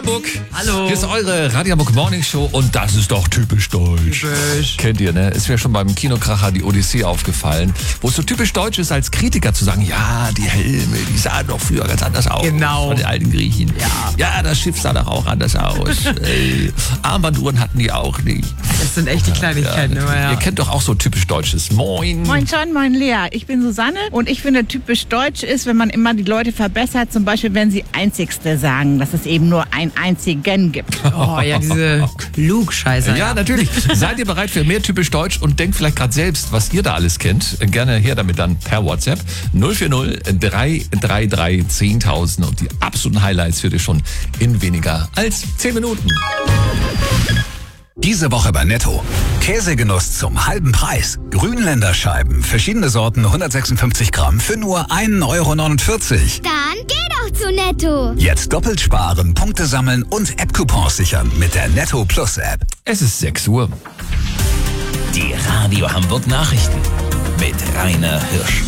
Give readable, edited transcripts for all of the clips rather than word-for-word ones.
Hamburg. Hallo. Hier ist eure Radio Hamburg Morning Show und das ist doch typisch deutsch. Typisch. Kennt ihr, ne? Ist mir schon beim Kinokracher die Odyssee aufgefallen, wo es so typisch deutsch ist, als Kritiker zu sagen, ja, die Helme, die sahen doch früher ganz anders aus. Genau. Von den alten Griechen. Ja, das Schiff sah doch auch anders aus. Armbanduhren hatten die auch nicht. Das sind echt die Kleinigkeiten immer, ja. Ihr kennt doch auch so typisch deutsches Moin. Moin John, moin Lea. Ich bin Susanne und ich finde, typisch deutsch ist, wenn man immer die Leute verbessert, zum Beispiel, wenn sie Einzigste sagen, dass es eben nur einen einzigen gibt. Oh ja, diese Klugscheißer. Ja, natürlich. Seid ihr bereit für mehr typisch deutsch und denkt vielleicht gerade selbst, was ihr da alles kennt? Gerne her damit dann per WhatsApp 040 333 10.000 und die absoluten Highlights für dich schon in weniger als 10 Minuten. Diese Woche bei Netto. Käsegenuss zum halben Preis. Grünländer Scheiben, verschiedene Sorten, 156 Gramm für nur 1,49 Euro. Dann geh doch zu Netto. Jetzt doppelt sparen, Punkte sammeln und App-Coupons sichern mit der Netto Plus App. Es ist 6 Uhr. Die Radio Hamburg Nachrichten mit Rainer Hirsch.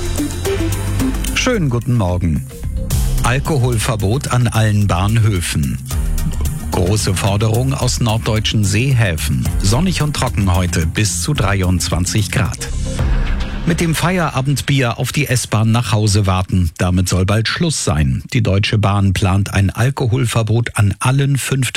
Schönen guten Morgen. Alkoholverbot an allen Bahnhöfen. Große Forderung aus norddeutschen Seehäfen. Sonnig und trocken heute bis zu 23 Grad. Mit dem Feierabendbier auf die S-Bahn nach Hause warten. Damit soll bald Schluss sein. Die Deutsche Bahn plant ein Alkoholverbot an allen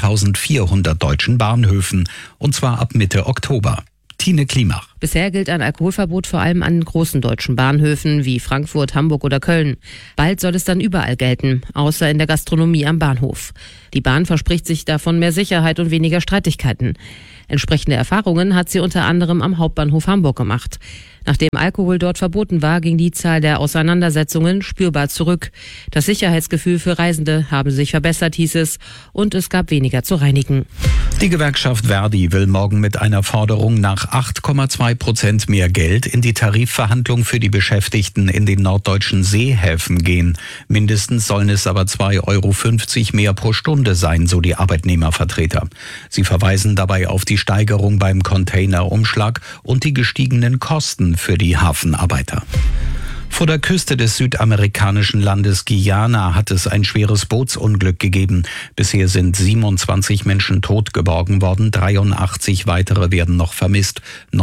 5400 deutschen Bahnhöfen. Und zwar ab Mitte Oktober. Tine Klimach. Bisher gilt ein Alkoholverbot vor allem an großen deutschen Bahnhöfen wie Frankfurt, Hamburg oder Köln. Bald soll es dann überall gelten, außer in der Gastronomie am Bahnhof. Die Bahn verspricht sich davon mehr Sicherheit und weniger Streitigkeiten. Entsprechende Erfahrungen hat sie unter anderem am Hauptbahnhof Hamburg gemacht. Nachdem Alkohol dort verboten war, ging die Zahl der Auseinandersetzungen spürbar zurück. Das Sicherheitsgefühl für Reisende habe sich verbessert, hieß es, und es gab weniger zu reinigen. Die Gewerkschaft Verdi will morgen mit einer Forderung nach 8,2% mehr Geld in die Tarifverhandlung für die Beschäftigten in den norddeutschen Seehäfen gehen. Mindestens sollen es aber 2,50 Euro mehr pro Stunde sein, so die Arbeitnehmervertreter. Sie verweisen dabei auf die Steigerung beim Containerumschlag und die gestiegenen Kosten für die Hafenarbeiter. Vor der Küste des südamerikanischen Landes Guyana hat es ein schweres Bootsunglück gegeben. Bisher sind 27 Menschen tot geborgen worden, 83 weitere werden noch vermisst,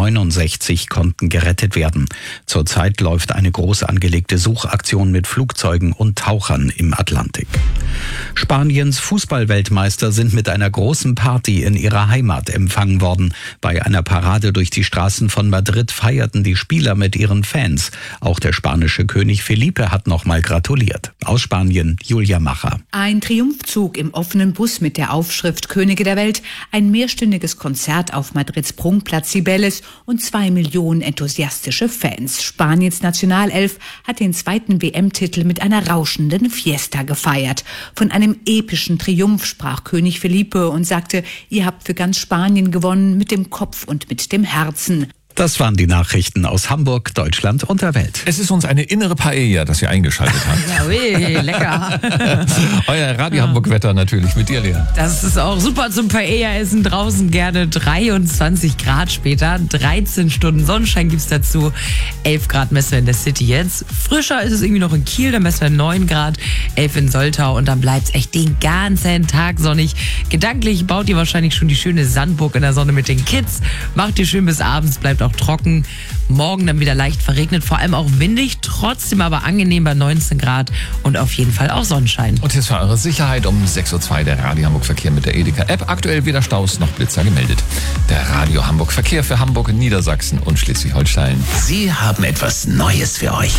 69 konnten gerettet werden. Zurzeit läuft eine groß angelegte Suchaktion mit Flugzeugen und Tauchern im Atlantik. Spaniens Fußballweltmeister sind mit einer großen Party in ihrer Heimat empfangen worden. Bei einer Parade durch die Straßen von Madrid feierten die Spieler mit ihren Fans. Auch der spanische König Felipe hat nochmal gratuliert. Aus Spanien, Julia Macher. Ein Triumphzug im offenen Bus mit der Aufschrift Könige der Welt, ein mehrstündiges Konzert auf Madrids Prunkplatz Cibeles und 2 Millionen enthusiastische Fans. Spaniens Nationalelf hat den zweiten WM-Titel mit einer rauschenden Fiesta gefeiert. Von einem epischen Triumph sprach König Felipe und sagte, ihr habt für ganz Spanien gewonnen, mit dem Kopf und mit dem Herzen. Das waren die Nachrichten aus Hamburg, Deutschland und der Welt. Es ist uns eine innere Paella, das ihr eingeschaltet habt. Ja, ui, lecker. Euer Radio Hamburg-Wetter natürlich mit dir, Lea. Das ist auch super zum Paella-Essen. Draußen gerne 23 Grad später. 13 Stunden Sonnenschein gibt's dazu. 11 Grad messen wir in der City jetzt. Frischer ist es irgendwie noch in Kiel, da messen wir 9 Grad. 11 in Soltau und dann bleibt's echt den ganzen Tag sonnig. Gedanklich baut ihr wahrscheinlich schon die schöne Sandburg in der Sonne mit den Kids. Macht ihr schön bis abends, bleibt auch trocken. Morgen dann wieder leicht verregnet, vor allem auch windig, trotzdem aber angenehm bei 19 Grad und auf jeden Fall auch Sonnenschein. Und jetzt für eure Sicherheit um 6.02 Uhr der Radio Hamburg Verkehr mit der Edeka-App. Aktuell weder Staus noch Blitzer gemeldet. Der Radio Hamburg Verkehr für Hamburg, Niedersachsen und Schleswig-Holstein. Sie haben etwas Neues für euch.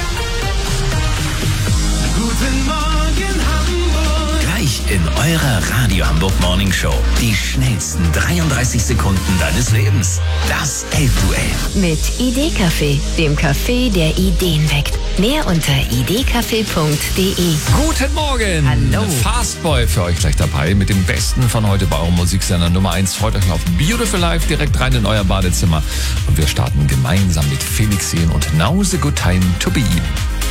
Guten Morgen Hamburg. Gleich in eurer Radio Hamburg Morning Show. Die schnellsten 33 Sekunden deines Lebens. Das Elbduell. Mit Idee-Café, dem Café, der Ideen weckt. Mehr unter idcafé.de. Guten Morgen! Hallo. Fastboy für euch gleich dabei mit dem Besten von heute bei eurem Musiksender Nummer 1. Freut euch auf Beautiful Life direkt rein in euer Badezimmer. Und wir starten gemeinsam mit Felix Jähn und Now is a Good Time to Be.